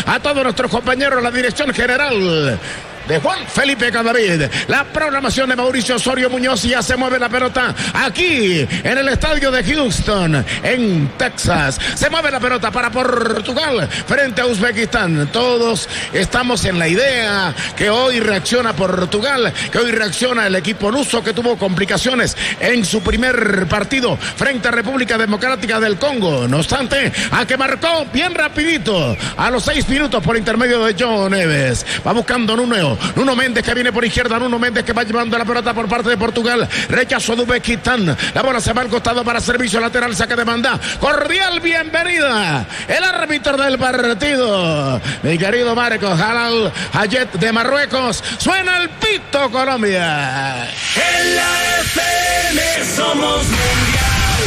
a todos nuestros compañeros, la dirección general de Juan Felipe Cadavid, la programación de Mauricio Osorio Muñoz, y ya se mueve la pelota aquí en el estadio de Houston, en Texas. Se mueve la pelota para Portugal frente a Uzbekistán. Todos estamos en la idea que hoy reacciona Portugal, que hoy reacciona el equipo luso, que tuvo complicaciones en su primer partido frente a República Democrática del Congo. No obstante, a que marcó bien rapidito a los 6 minutos por intermedio de John Neves. Va buscando Nuno Méndez, que viene por izquierda. Nuno Méndez, que va llevando la pelota por parte de Portugal. Rechazo de Uzbekistán. La bola se va al costado para servicio lateral, saque de banda. Cordial bienvenida el árbitro del partido, mi querido Marcos Halal Hayet de Marruecos. Suena el pito Colombia. En la FM somos mundial.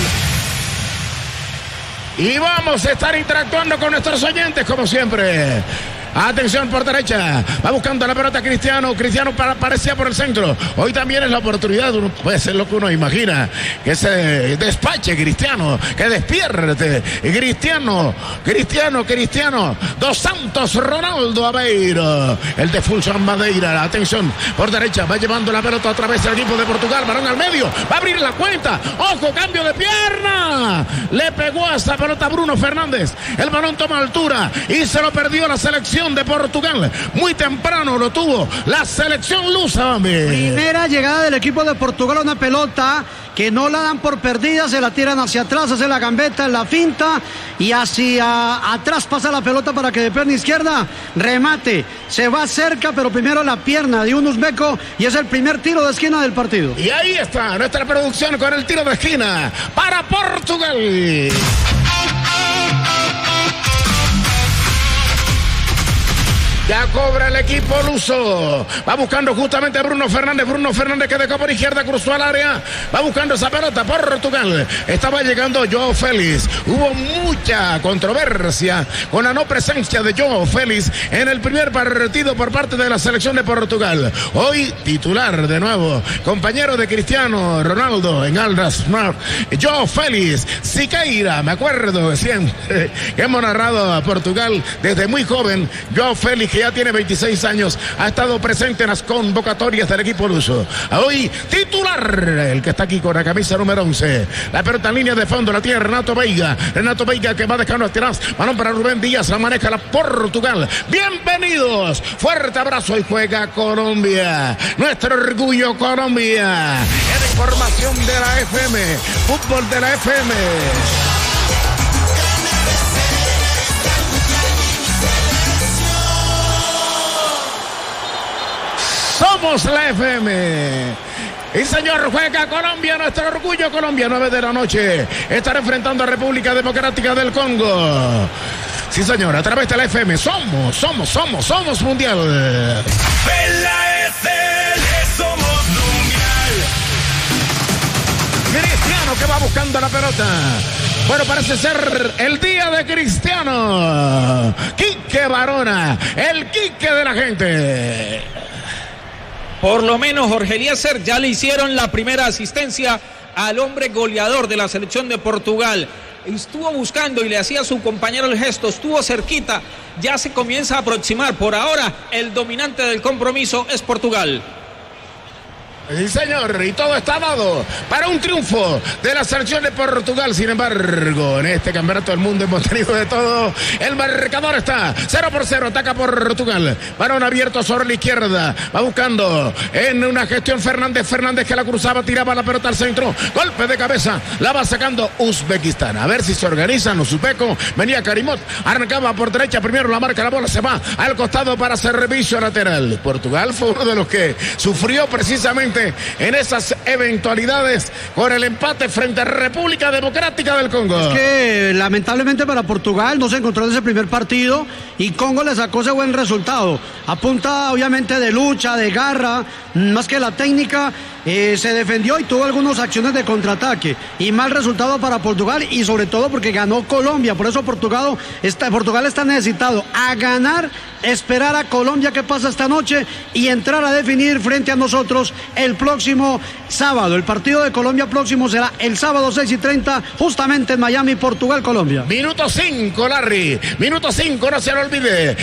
Y vamos a estar interactuando con nuestros oyentes como siempre. Atención por derecha, va buscando la pelota Cristiano parecía por el centro. Hoy también es la oportunidad, puede ser lo que uno imagina, que se despache Cristiano, que despierte Cristiano Dos Santos Ronaldo Aveiro, el de Fulson Madeira. Atención por derecha, va llevando la pelota otra vez el equipo de Portugal. Balón al medio, va a abrir la cuenta, ojo, cambio de pierna, le pegó a esta pelota Bruno Fernández. El balón toma altura y se lo perdió la selección de Portugal. Muy temprano lo tuvo la selección lusa, hombre. Primera llegada del equipo de Portugal, una pelota que no la dan por perdida, se la tiran hacia atrás, hace la gambeta en la finta y hacia atrás pasa la pelota para que de pierna izquierda remate. Se va cerca, pero primero la pierna de un uzbeco y es el primer tiro de esquina del partido. Y ahí está nuestra producción con el tiro de esquina para Portugal. Ya cobra el equipo luso. Va buscando justamente a Bruno Fernández que dejó por izquierda, cruzó al área. Va buscando esa pelota Portugal. Estaba llegando Joao Félix. Hubo mucha controversia con la no presencia de Joao Félix en el primer partido por parte de la selección de Portugal. Hoy titular de nuevo, compañero de Cristiano Ronaldo en Al-Nassr. Joao Félix, Siqueira, me acuerdo siempre que hemos narrado a Portugal desde muy joven. Joao Félix, que ya tiene 26 años, ha estado presente en las convocatorias del equipo luso. Hoy titular, el que está aquí con la camisa número 11. La pelota en línea de fondo la tiene Renato Veiga que va dejando atrás. Balón para Rubén Díaz, la maneja la Portugal. Bienvenidos, fuerte abrazo. Y juega Colombia, nuestro orgullo Colombia. En información de la FM, fútbol de la FM. Somos la FM. Y señor, juega Colombia, nuestro orgullo Colombia. 9 de la noche. Estará enfrentando a República Democrática del Congo. Sí, señor, a través de la FM. Somos mundial. En la FM somos mundial. Cristiano, que va buscando la pelota. Bueno, parece ser el día de Cristiano. Quique Barona, el Quique de la gente. Por lo menos Jorge Eliezer ya le hicieron la primera asistencia al hombre goleador de la selección de Portugal. Estuvo buscando y le hacía a su compañero el gesto, estuvo cerquita, ya se comienza a aproximar. Por ahora el dominante del compromiso es Portugal. Sí, señor, y todo está dado para un triunfo de la selección de Portugal. Sin embargo, en este campeonato del mundo hemos tenido de todo. El marcador está 0-0, ataca Portugal. Balón abierto sobre la izquierda. Va buscando en una gestión Fernández que la cruzaba, tiraba la pelota al centro. Golpe de cabeza, la va sacando Uzbekistán. A ver si se organizan los uzbecos. Venía Karimot, arrancaba por derecha, primero la marca, la bola se va al costado para servicio lateral. Portugal fue uno de los que sufrió precisamente en esas eventualidades con el empate frente a República Democrática del Congo. Es que lamentablemente para Portugal no se encontró en ese primer partido y Congo le sacó ese buen resultado. A punta obviamente de lucha, de garra, más que la técnica. Se defendió y tuvo algunas acciones de contraataque y mal resultado para Portugal y sobre todo porque ganó Colombia. Por eso Portugal está necesitado a ganar, esperar a Colombia que pasa esta noche y entrar a definir frente a nosotros el próximo sábado. El partido de Colombia próximo será el sábado 6:30 justamente en Miami, Portugal, Colombia. Minuto 5, Larry. Minuto 5, no se lo olvide.